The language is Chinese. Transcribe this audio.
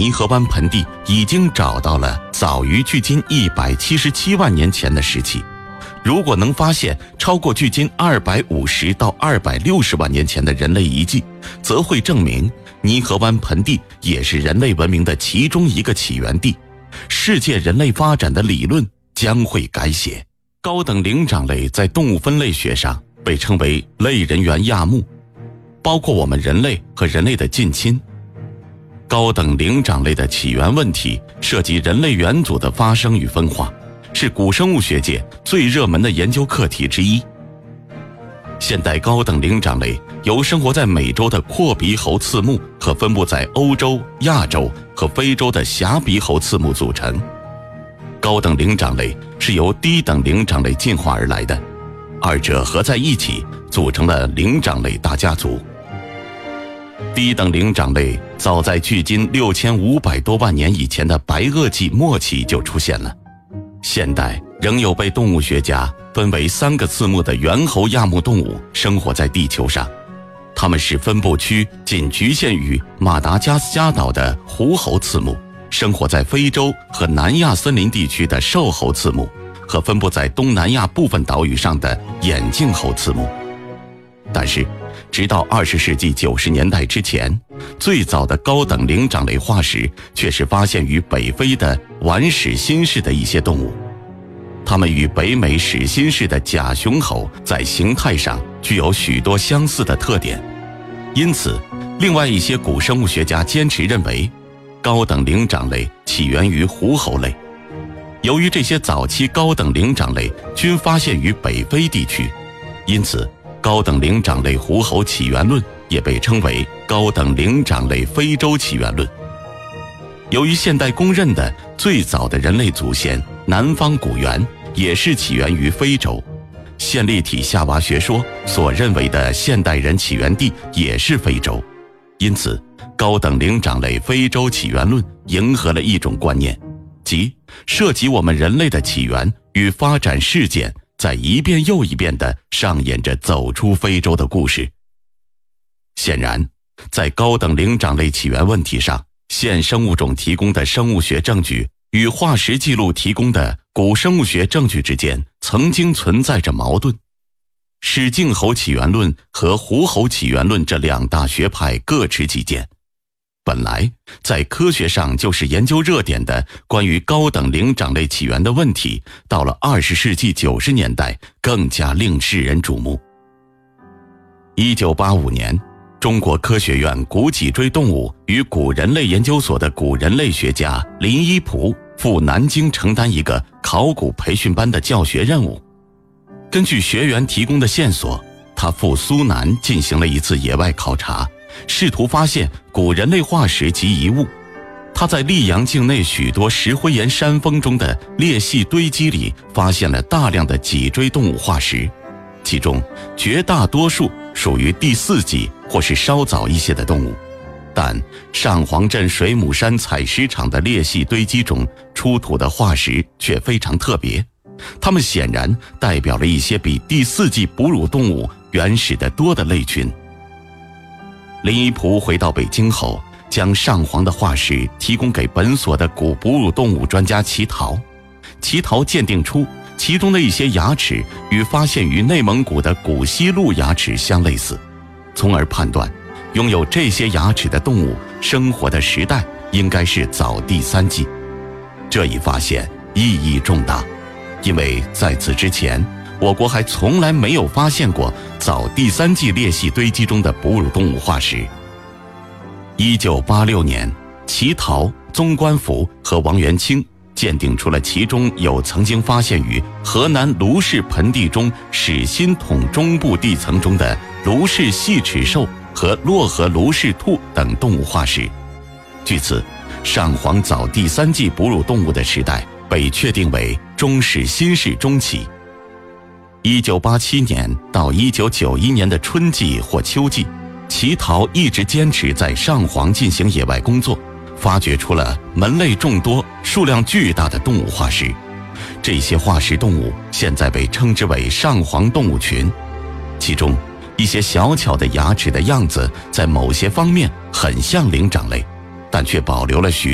泥河湾盆地已经找到了早于距今177万年前的石器。如果能发现超过距今250到260万年前的人类遗迹，则会证明泥河湾盆地也是人类文明的其中一个起源地，世界人类发展的理论将会改写。高等灵长类在动物分类学上被称为类人猿亚目，包括我们人类和人类的近亲。高等灵长类的起源问题涉及人类元祖的发生与分化，是古生物学界最热门的研究课题之一。现代高等灵长类由生活在美洲的阔鼻猴刺目和分布在欧洲、亚洲和非洲的狭鼻猴刺目组成。高等灵长类是由低等灵长类进化而来的，二者合在一起组成了灵长类大家族。低等灵长类早在距今6500多万年以前的白垩纪末期就出现了。现代仍有被动物学家分为3个刺目的猿猴亚目动物生活在地球上，它们是分布区仅局限于马达加斯加岛的狐猴刺目，生活在非洲和南亚森林地区的兽猴刺目，和分布在东南亚部分岛屿上的眼镜猴刺目。但是直到20世纪90年代之前，最早的高等灵长类化石却是发现于北非的晚始新世的一些动物，它们与北美始新世的甲熊猴在形态上具有许多相似的特点。因此，另外一些古生物学家坚持认为，高等灵长类起源于狐猴类。由于这些早期高等灵长类均发现于北非地区，因此高等灵长类狐猴起源论也被称为高等灵长类非洲起源论。由于现代公认的最早的人类祖先南方古猿也是起源于非洲，线粒体夏娃学说所认为的现代人起源地也是非洲，因此高等灵长类非洲起源论迎合了一种观念，即涉及我们人类的起源与发展事件在一遍又一遍地上演着走出非洲的故事。显然，在高等灵长类起源问题上，现生物种提供的生物学证据与化石记录提供的古生物学证据之间曾经存在着矛盾。史镜猴起源论和狐猴起源论这2大学派各持己见。本来在科学上就是研究热点的关于高等灵长类起源的问题，到了20世纪90年代更加令世人瞩目。1985年，中国科学院古脊椎动物与古人类研究所的古人类学家林一仆赴南京承担一个考古培训班的教学任务。根据学员提供的线索，他赴苏南进行了一次野外考察，试图发现古人类化石及遗物。他在溧阳境内许多石灰岩山峰中的裂隙堆积里发现了大量的脊椎动物化石，其中绝大多数属于第4纪或是稍早一些的动物，但上黄镇水母山采石场的裂隙堆积中出土的化石却非常特别，它们显然代表了一些比第4纪哺乳动物原始的多的类群。林一仆回到北京后，将上黄的化石提供给本所的古哺乳动物专家齐陶。齐陶鉴定出其中的一些牙齿与发现于内蒙古的古西路牙齿相类似，从而判断拥有这些牙齿的动物生活的时代应该是早第3纪。这一发现意义重大，因为在此之前，我国还从来没有发现过早第3纪裂隙堆积中的哺乳动物化石。1986年，齐陶、宗观福和王元清鉴定出了其中有曾经发现于河南卢氏盆地中始新桶中部地层中的卢氏细齿兽和洛河卢氏兔等动物化石。据此，上黄早第3纪哺乳动物的时代被确定为中始新世中期。1987年到1991年的春季或秋季，齐陶一直坚持在上黄进行野外工作，发掘出了门类众多、数量巨大的动物化石。这些化石动物现在被称之为上黄动物群，其中一些小巧的牙齿的样子在某些方面很像灵长类，但却保留了许